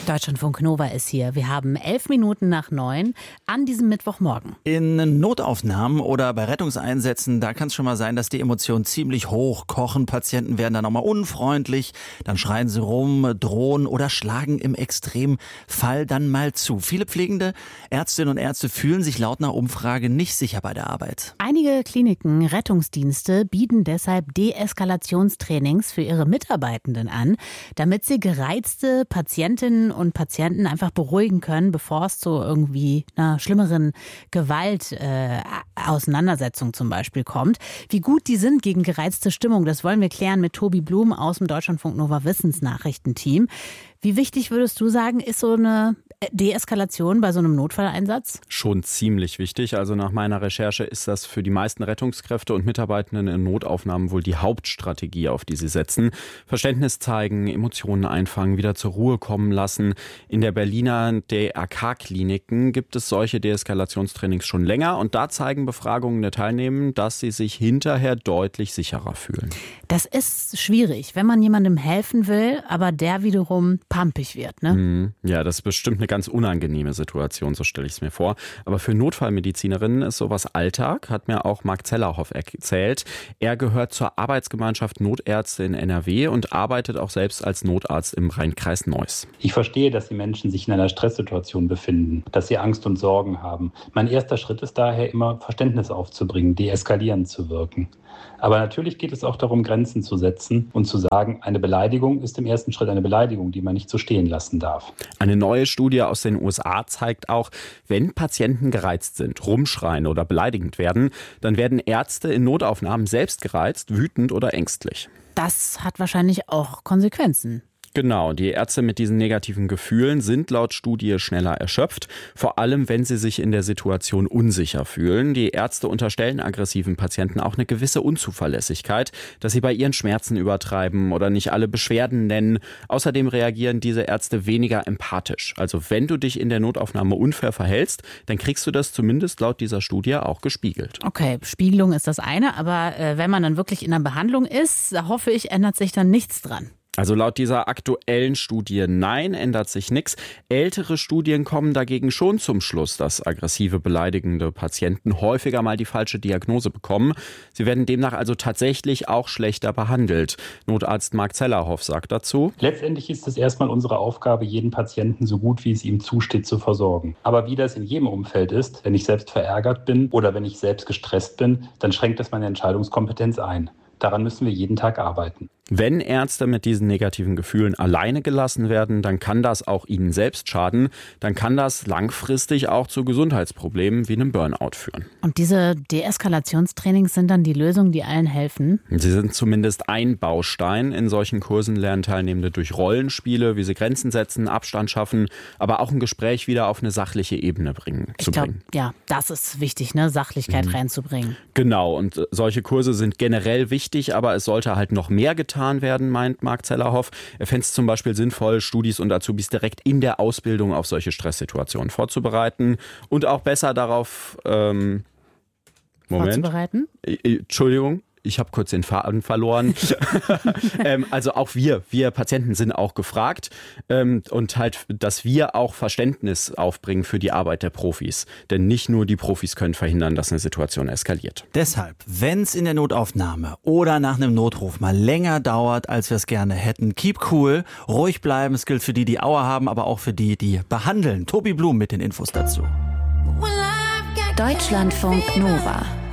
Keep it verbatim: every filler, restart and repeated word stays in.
Deutschlandfunk Nova ist hier. Wir haben elf Minuten nach neun an diesem Mittwochmorgen. In Notaufnahmen oder bei Rettungseinsätzen, da kann es schon mal sein, dass die Emotionen ziemlich hoch kochen. Patienten werden dann auch mal unfreundlich, dann schreien sie rum, drohen oder schlagen im Extremfall dann mal zu. Viele pflegende Ärztinnen und Ärzte fühlen sich laut einer Umfrage nicht sicher bei der Arbeit. Einige Kliniken, Rettungsdienste bieten deshalb Deeskalationstrainings für ihre Mitarbeitenden an, damit sie gereizte Patientinnen und Patienten einfach beruhigen können, bevor es zu irgendwie einer schlimmeren Gewalt-Auseinandersetzung äh, zum Beispiel kommt. Wie gut die sind gegen gereizte Stimmung, das wollen wir klären mit Tobi Blum aus dem Deutschlandfunk Nova Wissensnachrichtenteam. Wie wichtig würdest du sagen, ist so eine Deeskalation bei so einem Notfalleinsatz? Schon ziemlich wichtig. Also nach meiner Recherche ist das für die meisten Rettungskräfte und Mitarbeitenden in Notaufnahmen wohl die Hauptstrategie, auf die sie setzen. Verständnis zeigen, Emotionen einfangen, wieder zur Ruhe kommen lassen. In der Berliner D R K-Kliniken gibt es solche Deeskalationstrainings schon länger und da zeigen Befragungen der Teilnehmenden, dass sie sich hinterher deutlich sicherer fühlen. Das ist schwierig, wenn man jemandem helfen will, aber der wiederum pampig wird, ne? Ja, das ist bestimmt eine ganz unangenehme Situation, so stelle ich es mir vor. Aber für Notfallmedizinerinnen ist sowas Alltag, hat mir auch Marc Zellerhoff erzählt. Er gehört zur Arbeitsgemeinschaft Notärzte in N R W und arbeitet auch selbst als Notarzt im Rhein-Kreis Neuss. Ich verstehe, dass die Menschen sich in einer Stresssituation befinden, dass sie Angst und Sorgen haben. Mein erster Schritt ist daher immer, Verständnis aufzubringen, deeskalierend zu wirken. Aber natürlich geht es auch darum, Grenzen zu setzen und zu sagen, eine Beleidigung ist im ersten Schritt eine Beleidigung, die man nicht so stehen lassen darf. Eine neue Studie aus den U S A zeigt auch, wenn Patienten gereizt sind, rumschreien oder beleidigend werden, dann werden Ärzte in Notaufnahmen selbst gereizt, wütend oder ängstlich. Das hat wahrscheinlich auch Konsequenzen. Genau, die Ärzte mit diesen negativen Gefühlen sind laut Studie schneller erschöpft, vor allem wenn sie sich in der Situation unsicher fühlen. Die Ärzte unterstellen aggressiven Patienten auch eine gewisse Unzuverlässigkeit, dass sie bei ihren Schmerzen übertreiben oder nicht alle Beschwerden nennen. Außerdem reagieren diese Ärzte weniger empathisch. Also wenn du dich in der Notaufnahme unfair verhältst, dann kriegst du das zumindest laut dieser Studie auch gespiegelt. Okay, Spiegelung ist das eine, aber äh, wenn man dann wirklich in der Behandlung ist, da hoffe ich, ändert sich dann nichts dran. Also laut dieser aktuellen Studie, nein, ändert sich nichts. Ältere Studien kommen dagegen schon zum Schluss, dass aggressive, beleidigende Patienten häufiger mal die falsche Diagnose bekommen. Sie werden demnach also tatsächlich auch schlechter behandelt. Notarzt Marc Zellerhoff sagt dazu: Letztendlich ist es erstmal unsere Aufgabe, jeden Patienten so gut wie es ihm zusteht zu versorgen. Aber wie das in jedem Umfeld ist, wenn ich selbst verärgert bin oder wenn ich selbst gestresst bin, dann schränkt das meine Entscheidungskompetenz ein. Daran müssen wir jeden Tag arbeiten. Wenn Ärzte mit diesen negativen Gefühlen alleine gelassen werden, dann kann das auch ihnen selbst schaden. Dann kann das langfristig auch zu Gesundheitsproblemen wie einem Burnout führen. Und diese Deeskalationstrainings sind dann die Lösung, die allen helfen? Sie sind zumindest ein Baustein. In solchen Kursen lernen Teilnehmende durch Rollenspiele, wie sie Grenzen setzen, Abstand schaffen, aber auch ein Gespräch wieder auf eine sachliche Ebene bringen, ich zu glaub, bringen. Ja, das ist wichtig, ne? Sachlichkeit mhm. reinzubringen. Genau, und solche Kurse sind generell wichtig, aber es sollte halt noch mehr getan werden, meint Marc Zellerhoff. Er fände es zum Beispiel sinnvoll, Studis und Azubis direkt in der Ausbildung auf solche Stresssituationen vorzubereiten und auch besser darauf ähm, Moment. Vorzubereiten? Entschuldigung. Ich habe kurz den Faden verloren. ähm, also auch wir, wir Patienten sind auch gefragt ähm, und halt, dass wir auch Verständnis aufbringen für die Arbeit der Profis. Denn nicht nur die Profis können verhindern, dass eine Situation eskaliert. Deshalb, wenn es in der Notaufnahme oder nach einem Notruf mal länger dauert, als wir es gerne hätten, keep cool, ruhig bleiben. Es gilt für die, die Aua haben, aber auch für die, die behandeln. Tobi Blum mit den Infos dazu. Deutschlandfunk Nova.